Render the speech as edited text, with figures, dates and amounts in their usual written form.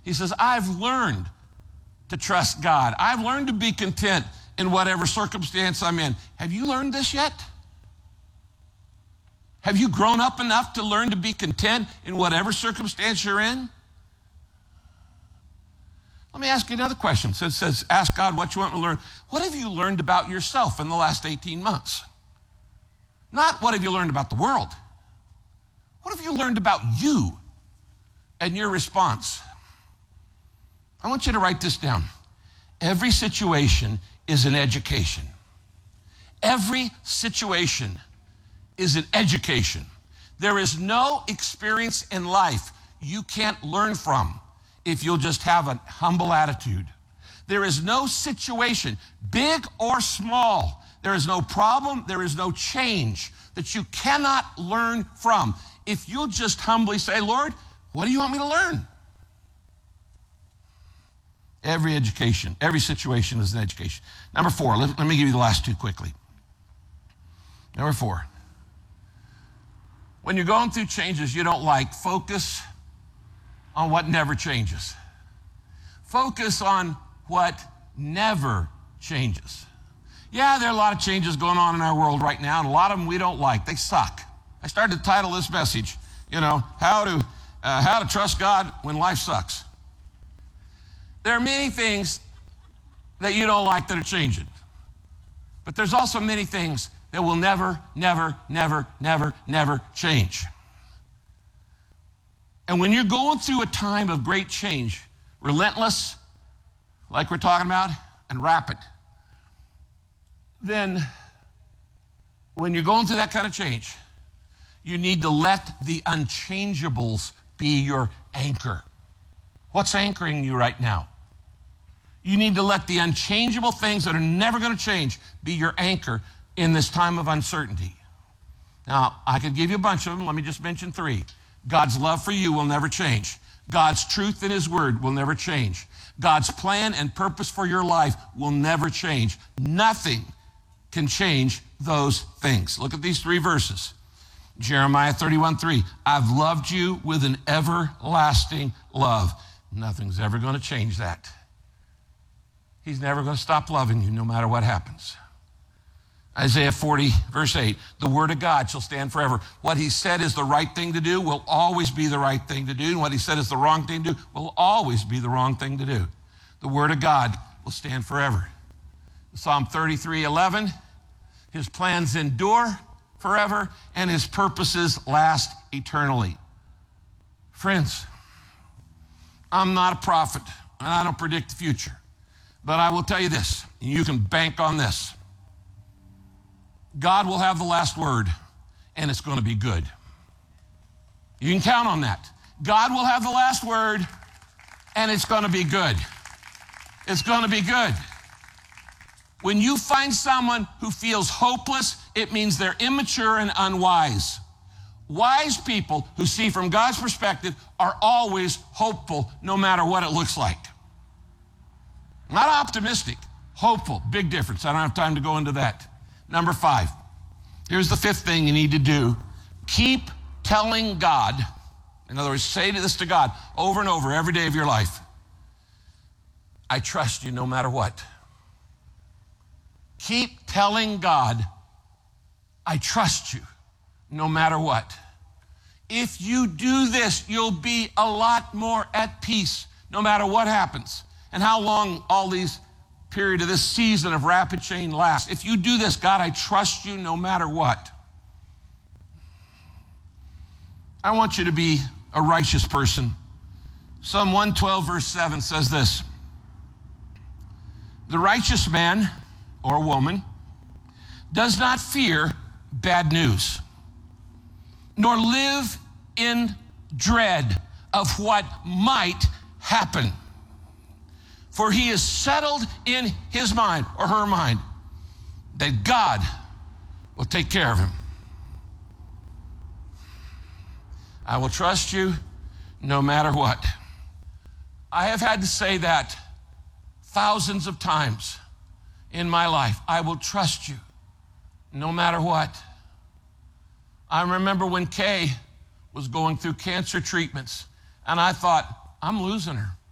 He says, I've learned to trust God. I've learned to be content in whatever circumstance I'm in. Have you learned this yet? Have you grown up enough to learn to be content in whatever circumstance you're in? Let me ask you another question. So it says, ask God what you want to learn. What have you learned about yourself in the last 18 months? Not what have you learned about the world. What have you learned about you and your response? I want you to write this down. Every situation is an education. Every situation is an education. There is no experience in life you can't learn from if you'll just have a humble attitude. There is no situation, big or small. There is no problem, there is no change that you cannot learn from if you'll just humbly say, Lord, what do you want me to learn? Every education, every situation is an education. Number 4, let me give you the last 2 quickly. Number 4, when you're going through changes you don't like, focus on what never changes. Focus on what never changes. Yeah, there are a lot of changes going on in our world right now, and a lot of them we don't like. They suck. I started to title this message, how to trust God when life sucks. There are many things that you don't like that are changing. But there's also many things that will never, never, never, never, never change. And when you're going through a time of great change, relentless, like we're talking about, and rapid, then when you're going through that kind of change, you need to let the unchangeables be your anchor. What's anchoring you right now? You need to let the unchangeable things that are never going to change be your anchor in this time of uncertainty. Now, I could give you a bunch of them. Let me just mention 3. God's love for you will never change. God's truth in his word will never change. God's plan and purpose for your life will never change. Nothing can change those things. Look at these 3 verses. Jeremiah 31:3. I've loved you with an everlasting love. Nothing's ever going to change that. He's never going to stop loving you no matter what happens. Isaiah 40, verse 8, the word of God shall stand forever. What he said is the right thing to do will always be the right thing to do, and what he said is the wrong thing to do will always be the wrong thing to do. The word of God will stand forever. Psalm 33:11, his plans endure forever, and his purposes last eternally. Friends, I'm not a prophet, and I don't predict the future. But I will tell you this, and you can bank on this. God will have the last word, and it's going to be good. You can count on that. God will have the last word, and it's going to be good. It's going to be good. When you find someone who feels hopeless, it means they're immature and unwise. Wise people who see from God's perspective are always hopeful, no matter what it looks like. Not optimistic, hopeful. Big difference. I don't have time to go into that. Number 5. Here's the 5th thing you need to do. Keep telling God, in other words, say this to God over and over every day of your life. I trust you no matter what. Keep telling God, I trust you no matter what. If you do this, you'll be a lot more at peace no matter what happens and how long all these period of this season of rapid change lasts. If you do this, God, I trust you no matter what. I want you to be a righteous person. Psalm 112 verse 7 says this. The righteous man or woman does not fear bad news, nor live in dread of what might happen. For he is settled in his mind or her mind that God will take care of him. I will trust you no matter what. I have had to say that thousands of times in my life. I will trust you no matter what. I remember when Kay was going through cancer treatments, and I thought, I'm losing her.